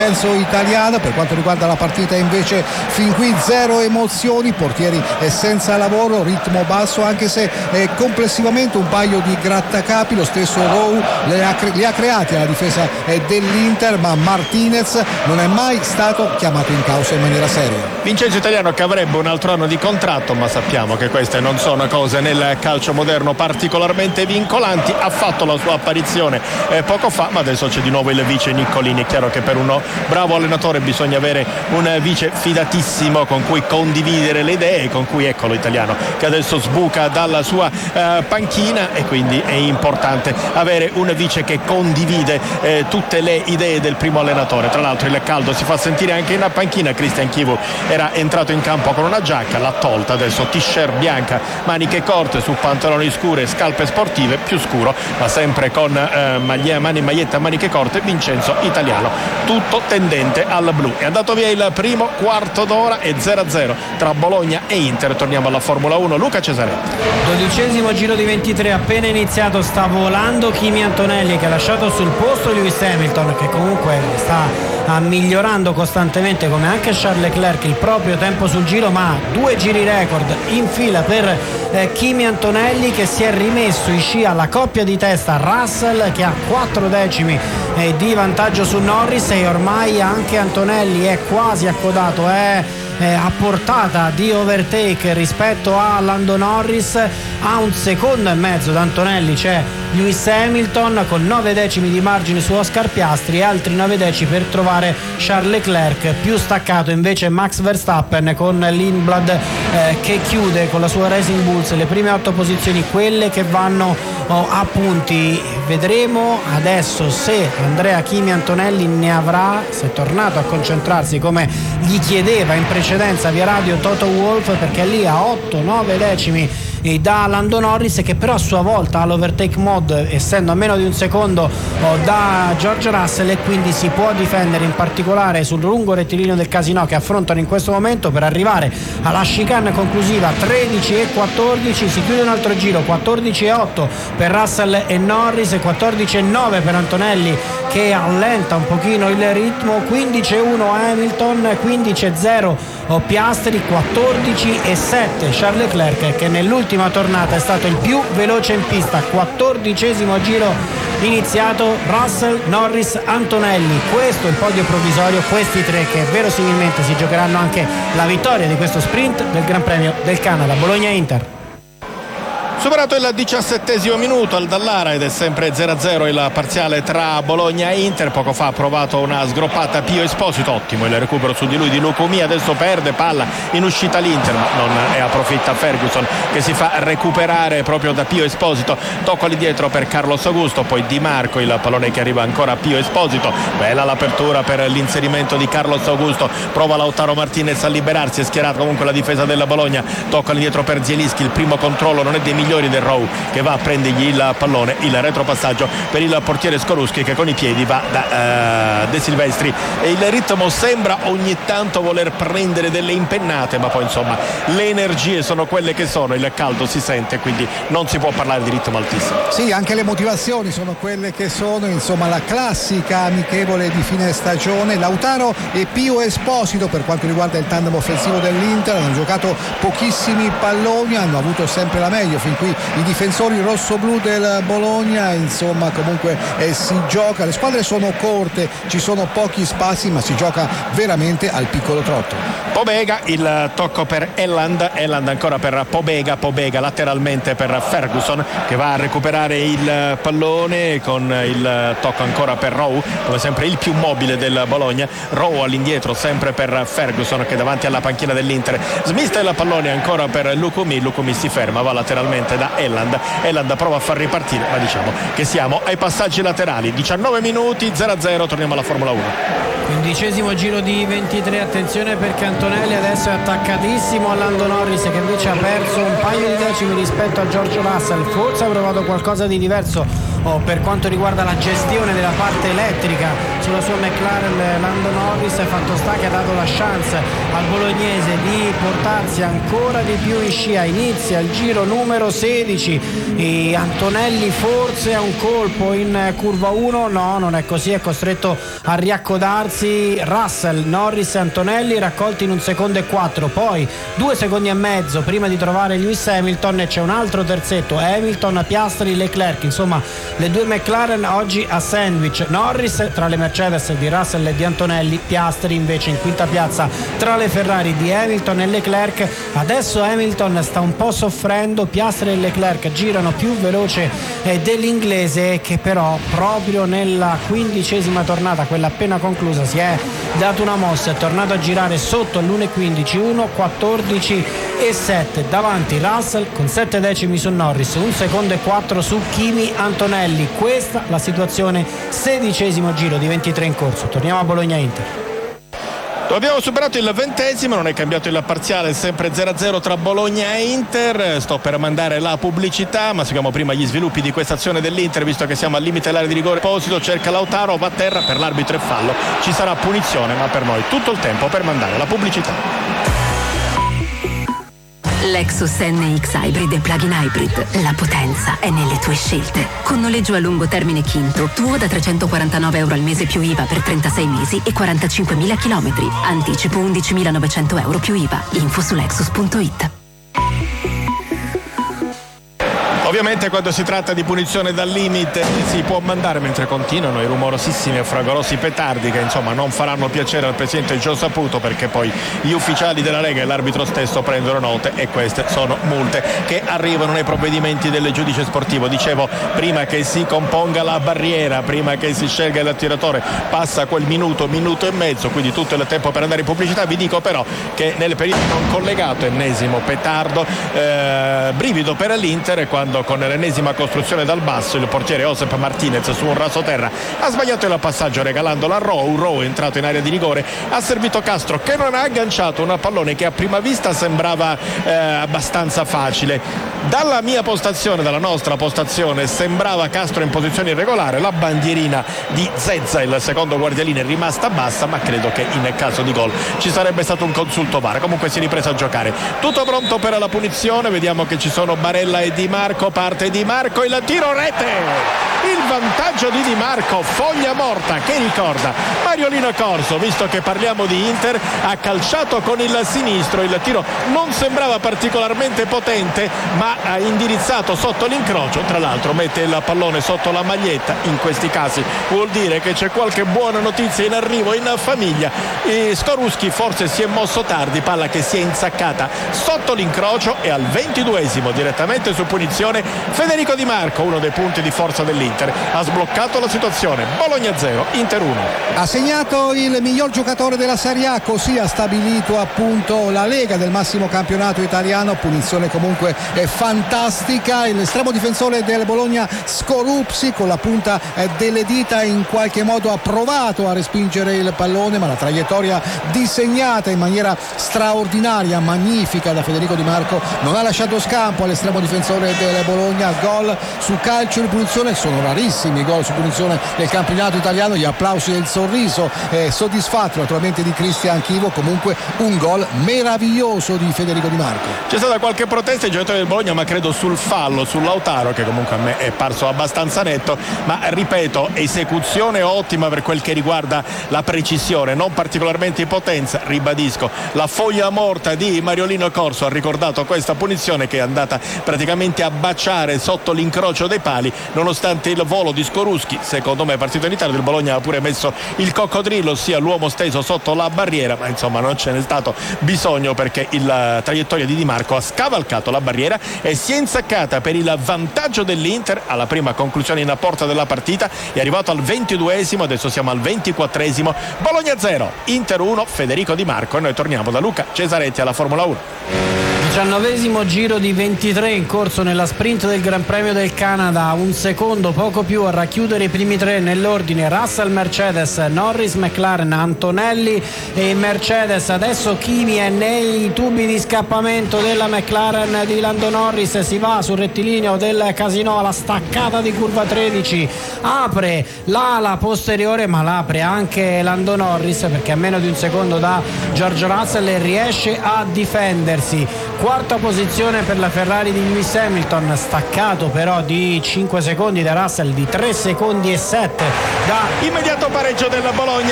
italiana. Per quanto riguarda la partita invece fin qui zero emozioni, portieri senza lavoro, ritmo basso, anche se complessivamente un paio di grattacapi lo stesso Rowe li ha creati alla difesa dell'Inter, ma Martinez non è mai stato chiamato in causa in maniera seria. Vincenzo Italiano che avrebbe un altro anno di contratto, ma sappiamo che queste non sono cose nel calcio moderno particolarmente vincolanti. Ha fatto la sua apparizione poco fa, ma adesso c'è di nuovo il vice Niccolini. È chiaro che per uno bravo allenatore bisogna avere un vice fidatissimo con cui condividere le idee, con cui eccolo Italiano che adesso sbuca dalla sua panchina, e quindi è importante avere un vice che condivide tutte le idee del primo allenatore. Tra l'altro il caldo si fa sentire anche in panchina. Cristian Chivu era entrato in campo con una giacca, l'ha tolta, adesso t-shirt bianca, maniche corte su pantaloni scure, scarpe sportive, più scuro ma sempre con maglietta maniche corte, Vincenzo Italiano, tutto tendente al blu. È andato via il primo quarto d'ora e 0-0 tra Bologna e Inter. Torniamo alla Formula 1, Luca Cesaretti. 12° giro di 23 appena iniziato, sta volando Kimi Antonelli che ha lasciato sul posto Lewis Hamilton, che comunque sta migliorando costantemente, come anche Charles Leclerc, il proprio tempo sul giro, ma 2 giri record in fila per Kimi Antonelli, che si è rimesso in scia alla coppia di testa Russell, che ha 4 decimi di vantaggio su Norris, e ormai anche Antonelli è quasi accodato, a portata di overtake rispetto a Lando Norris. A 1,5 secondi da Antonelli c'è Lewis Hamilton con 9 decimi di margine su Oscar Piastri e altri 9 decimi per trovare Charles Leclerc. Più staccato invece Max Verstappen con Lindblad che chiude con la sua Racing Bulls le prime 8 posizioni, quelle che vanno a punti. Vedremo adesso se Andrea Kimi Antonelli ne avrà, se è tornato a concentrarsi come gli chiedeva in precedenza via radio Toto Wolff, perché lì a 8-9 decimi da Lando Norris, che però a sua volta ha l'overtake mode essendo a meno di 1 secondo da George Russell, e quindi si può difendere in particolare sul lungo rettilineo del Casino che affrontano in questo momento per arrivare alla chicane conclusiva. 13:14, si chiude un altro giro, 14:8 per Russell e Norris, 14:9 per Antonelli che allenta un pochino il ritmo, 15:1 Hamilton, 15:0 Piastri, 14:7 Charles Leclerc che nell'ultima tornata è stato il più veloce in pista. 14° giro iniziato, Russell, Norris, Antonelli, questo è il podio provvisorio, questi 3 che verosimilmente si giocheranno anche la vittoria di questo sprint del Gran Premio del Canada. Bologna-Inter. Superato il 17° minuto al Dallara ed è sempre 0-0 il parziale tra Bologna e Inter. Poco fa ha provato una sgroppata Pio Esposito, ottimo il recupero su di lui di Lucumí, adesso perde palla in uscita l'Inter ma non ne approfitta Ferguson che si fa recuperare proprio da Pio Esposito. Tocco all'indietro per Carlos Augusto, poi Di Marco, il pallone che arriva ancora a Pio Esposito, bella l'apertura per l'inserimento di Carlos Augusto, prova Lautaro Martinez a liberarsi, è schierata comunque la difesa della Bologna. Tocco all'indietro per Zielinski, il primo controllo non è dei migliori del Rowe che va a prendergli il pallone, il retropassaggio per il portiere Skorupski che con i piedi va da De Silvestri, e il ritmo sembra ogni tanto voler prendere delle impennate, ma poi insomma le energie sono quelle che sono, il caldo si sente, quindi non si può parlare di ritmo altissimo. Sì, anche le motivazioni sono quelle che sono, insomma la classica amichevole di fine stagione. Lautaro e Pio Esposito, per quanto riguarda il tandem offensivo dell'Inter, hanno giocato pochissimi palloni, hanno avuto sempre la meglio fin qui i difensori rossoblù del Bologna. Insomma comunque si gioca, le squadre sono corte, ci sono pochi spazi, ma si gioca veramente al piccolo trotto. Pobega, il tocco per Elland ancora per Pobega lateralmente per Ferguson che va a recuperare il pallone con il tocco ancora per Rowe, come sempre il più mobile del Bologna. Rowe all'indietro sempre per Ferguson che davanti alla panchina dell'Inter smista il pallone ancora per Lucumí si ferma, va lateralmente da Elland prova a far ripartire, ma diciamo che siamo ai passaggi laterali. 19 minuti, 0-0, torniamo alla Formula 1. 15° giro di 23, attenzione perché Antonelli adesso è attaccatissimo a Lando Norris che invece ha perso un paio di decimi rispetto a George Russell, forse ha provato qualcosa di diverso per quanto riguarda la gestione della parte elettrica sulla sua McLaren. Lando Norris, fatto sta che ha dato la chance al bolognese di portarsi ancora di più in scia. Inizia il giro numero 16 e Antonelli forse ha un colpo in curva 1, no, non è così, è costretto a riaccodarsi Russell, Norris e Antonelli raccolti in 1 secondo e 4, poi 2 secondi e mezzo prima di trovare Lewis Hamilton e c'è un altro terzetto, Hamilton, Piastri, Leclerc, insomma le due McLaren oggi a sandwich. Norris tra le Mercedes di Russell e di Antonelli, Piastri invece in quinta piazza tra le Ferrari di Hamilton e Leclerc. Adesso Hamilton sta un po' soffrendo, Piastri e Leclerc girano più veloce dell'inglese, che però proprio nella 15ª tornata, quella appena conclusa, si è dato una mossa, è tornato a girare sotto l'1.15, 1.14 e 7 davanti Russell con 7 decimi su Norris, 1 secondo e 4 su Kimi Antonelli. Questa la situazione, 16° giro di 23 in corso. Torniamo a Bologna Inter. Abbiamo superato il 20°, non è cambiato il parziale, sempre 0-0 tra Bologna e Inter. Sto per mandare la pubblicità, ma seguiamo prima gli sviluppi di questa azione dell'Inter, visto che siamo al limite dell'area di rigore. Esposito cerca Lautaro, va a terra, per l'arbitro è fallo, ci sarà punizione, ma per noi tutto il tempo per mandare la pubblicità. Lexus NX Hybrid e Plug-in Hybrid. La potenza è nelle tue scelte. Con noleggio a lungo termine Quinto, tuo da €349 al mese più IVA per 36 mesi e 45.000 chilometri. Anticipo €11.900 più IVA. Info su Lexus.it. Ovviamente quando si tratta di punizione dal limite si può mandare, mentre continuano i rumorosissimi e fragorosi petardi che insomma non faranno piacere al presidente Gio Saputo, perché poi gli ufficiali della Lega e l'arbitro stesso prendono note e queste sono multe che arrivano nei provvedimenti del giudice sportivo. Dicevo, prima che si componga la barriera, prima che si scelga l'attiratore, passa quel minuto e mezzo, quindi tutto il tempo per andare in pubblicità. Vi dico però che nel periodo non collegato, ennesimo petardo, brivido per l'Inter quando con l'ennesima costruzione dal basso il portiere Josep Martinez su un rasoterra ha sbagliato il passaggio regalandola a Rowe è entrato in area di rigore, ha servito Castro che non ha agganciato un pallone che a prima vista sembrava abbastanza facile. Dalla mia postazione, dalla nostra postazione, sembrava Castro in posizione irregolare, la bandierina di Zezza, il secondo guardialine, è rimasta bassa, ma credo che in caso di gol ci sarebbe stato un consulto VAR. Comunque si è ripreso a giocare, tutto pronto per la punizione. Vediamo che ci sono Barella e Di Marco, parte Di Marco, il tiro rete, il vantaggio di Di Marco, foglia morta che ricorda Mariolino Corso. Visto che parliamo di Inter, ha calciato con il sinistro, il tiro non sembrava particolarmente potente ma ha indirizzato sotto l'incrocio, tra l'altro mette il pallone sotto la maglietta. In questi casi vuol dire che c'è qualche buona notizia in arrivo in famiglia. Skorupski forse si è mosso tardi, palla che si è insaccata sotto l'incrocio e al 22° direttamente su punizione Federico Di Marco, uno dei punti di forza dell'Inter, ha sbloccato la situazione. Bologna 0, Inter 1. Ha segnato il miglior giocatore della Serie A, così ha stabilito appunto la Lega del massimo campionato italiano. Punizione comunque fantastica, l'estremo difensore del Bologna Skorupski con la punta delle dita in qualche modo ha provato a respingere il pallone, ma la traiettoria disegnata in maniera straordinaria, magnifica da Federico Di Marco non ha lasciato scampo all'estremo difensore del Bologna. Gol su calcio di punizione, sono rarissimi i gol su punizione del campionato italiano. Gli applausi e il sorriso soddisfatto naturalmente di Cristian Chivo. Comunque un gol meraviglioso di Federico Di Marco. C'è stata qualche protesta ai giocatori del Bologna, ma credo sul fallo su Lautaro, che comunque a me è parso abbastanza netto, ma ripeto, esecuzione ottima per quel che riguarda la precisione, non particolarmente in potenza. Ribadisco, la foglia morta di Mariolino Corso ha ricordato questa punizione che è andata praticamente a baciare sotto l'incrocio dei pali, nonostante il volo di Skorupski, secondo me partito in ritardo. Il Bologna ha pure messo il coccodrillo, ossia l'uomo steso sotto la barriera, ma insomma non ce n'è stato bisogno, perché la traiettoria di Di Marco ha scavalcato la barriera e si è insaccata per il vantaggio dell'Inter alla prima conclusione in porta della partita. È arrivato al 22°, adesso siamo al 24°. Bologna 0, Inter 1, Federico Di Marco, e noi torniamo da Luca Cesaretti alla Formula 1. 19° giro di 23 in corso nella sprint del Gran Premio del Canada, un secondo poco più a racchiudere i primi tre nell'ordine: Russell, Mercedes, Norris, McLaren, Antonelli e Mercedes. Adesso Kimi è nei tubi di scappamento della McLaren di Lando Norris, si va sul rettilineo del Casino alla staccata di curva 13, apre l'ala posteriore ma l'apre anche Lando Norris perché a meno di un secondo da George Russell e riesce a difendersi. Quarta posizione per la Ferrari di Lewis Hamilton, staccato però di 5 secondi da Russell, di 3 secondi e 7 da immediato pareggio della Bologna.